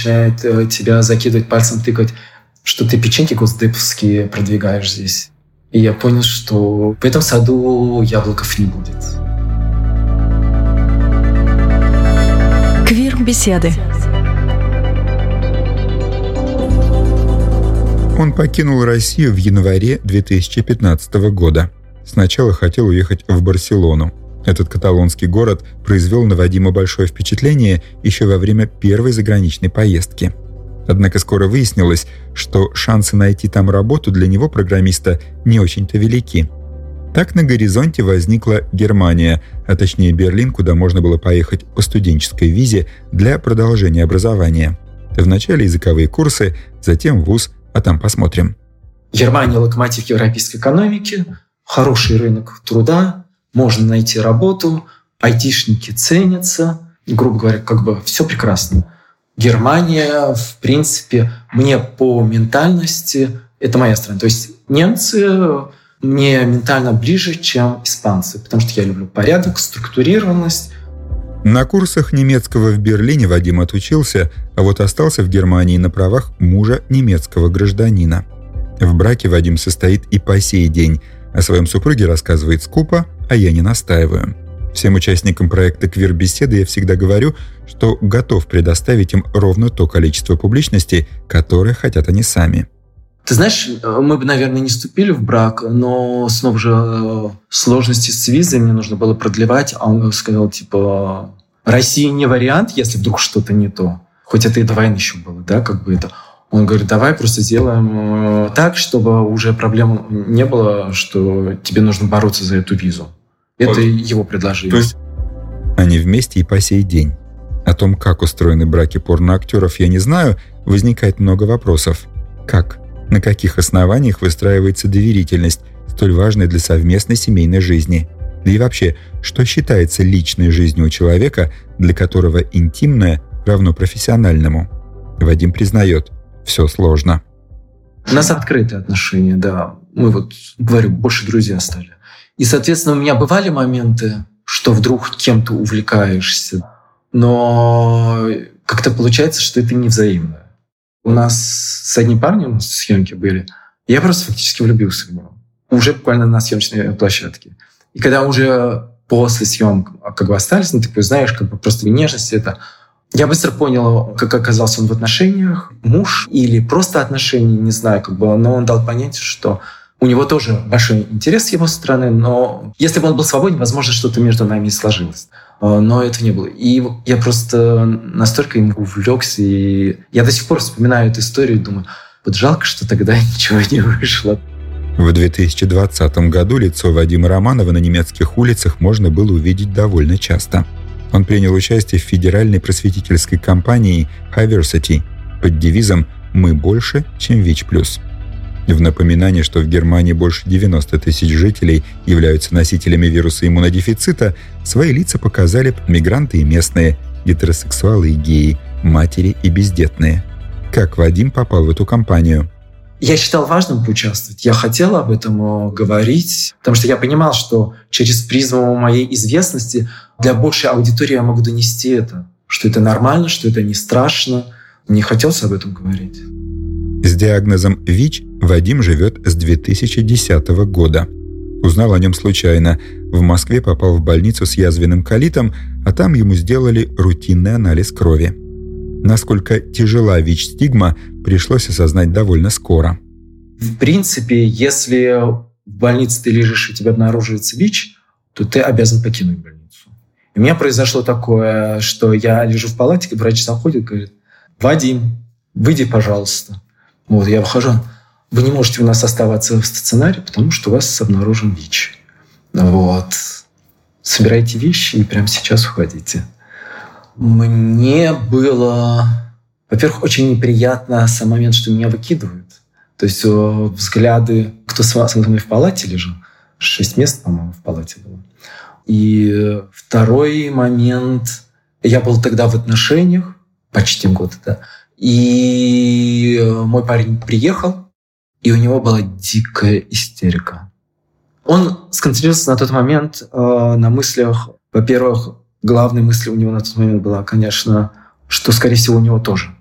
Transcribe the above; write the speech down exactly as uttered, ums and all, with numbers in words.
начинает э, тебя закидывать пальцем, тыкать, что ты печеньки госдеповские продвигаешь здесь. И я понял, что в этом саду яблоков не будет. Квир-беседы. Он покинул Россию в январе две тысячи пятнадцатого года. Сначала хотел уехать в Барселону. Этот каталонский город произвел на Вадима большое впечатление еще во время первой заграничной поездки. Однако скоро выяснилось, что шансы найти там работу для него, программиста, не очень-то велики. Так на горизонте возникла Германия, а точнее Берлин, куда можно было поехать по студенческой визе для продолжения образования. Вначале языковые курсы, затем вуз, а там посмотрим. Германия – локомотив европейской экономики, хороший рынок труда, можно найти работу, айтишники ценятся, грубо говоря, как бы все прекрасно. Германия, в принципе, мне по ментальности – это моя страна. То есть немцы мне ментально ближе, чем испанцы, потому что я люблю порядок, структурированность. На курсах немецкого в Берлине Вадим отучился, а вот остался в Германии на правах мужа немецкого гражданина. В браке Вадим состоит и по сей день. О своем супруге рассказывает скупо, а я не настаиваю. Всем участникам проекта «Квир-беседы» я всегда говорю, что готов предоставить им ровно то количество публичности, которое хотят они сами. Ты знаешь, мы бы, наверное, не вступили в брак, но снова же сложности с визой мне нужно было продлевать, а он сказал, типа, Россия не вариант, если вдруг что-то не то. Хоть это и до войны еще было, да, как бы это. Он говорит, давай просто сделаем так, чтобы уже проблем не было, что тебе нужно бороться за эту визу. Это вот его предложение. То есть они вместе и по сей день. О том, как устроены браки порноактеров, я не знаю, возникает много вопросов. Как? На каких основаниях выстраивается доверительность, столь важная для совместной семейной жизни? Да и вообще, что считается личной жизнью у человека, для которого интимное равно профессиональному? Вадим признает, все сложно. У нас открытые отношения, да. Мы вот, говорю, больше друзья стали. И, соответственно, у меня бывали моменты, что вдруг кем-то увлекаешься, но как-то получается, что это не взаимно. У нас с одним парнем съемки были, я просто фактически влюбился в него. Уже буквально на съемочной площадке. И когда уже после съемок как бы остались, ну, ты знаешь, как бы просто нежность это. Я быстро понял, как оказался он в отношениях, муж или просто отношения, не знаю, как бы, но он дал понять, что у него тоже большой интерес с его стороны, но если бы он был свободен, возможно, что-то между нами и сложилось. Но этого не было. И я просто настолько им увлекся, и я до сих пор вспоминаю эту историю и думаю, вот жалко, что тогда ничего не вышло. В две тысячи двадцатом году лицо Вадима Романова на немецких улицах можно было увидеть довольно часто. Он принял участие в федеральной просветительской кампании Hiversity под девизом «Мы больше, чем ВИЧ+». В напоминание, что в Германии больше девяносто тысяч жителей являются носителями вируса иммунодефицита, свои лица показали мигранты и местные, гетеросексуалы и геи, матери и бездетные. Как Вадим попал в эту кампанию? Я считал важным поучаствовать. Я хотел об этом говорить, потому что я понимал, что через призму моей известности для большей аудитории я могу донести это, что это нормально, что это не страшно. Мне хотелось об этом говорить. С диагнозом ВИЧ Вадим живет с две тысячи десятого года. Узнал о нем случайно. В Москве попал в больницу с язвенным колитом, а там ему сделали рутинный анализ крови. Насколько тяжела ВИЧ-стигма, пришлось осознать довольно скоро. В принципе, если в больнице ты лежишь и у тебя обнаруживается ВИЧ, то ты обязан покинуть больницу. И у меня произошло такое, что я лежу в палате, и врач заходит и говорит, «Вадим, выйди, пожалуйста». Вот, я выхожу. Вы не можете у нас оставаться в стационаре, потому что у вас обнаружен ВИЧ. Вот. Собирайте вещи и прямо сейчас уходите. Мне было, во-первых, очень неприятно сам момент, что меня выкидывают. То есть взгляды, кто со мной в палате лежал, шесть мест, по-моему, в палате было. И второй момент, я был тогда в отношениях, почти год, да, и мой парень приехал, и у него была дикая истерика. Он сконцентрировался на тот момент э, на мыслях, во-первых, главной мыслью у него на тот момент была, конечно, что, скорее всего, у него тоже.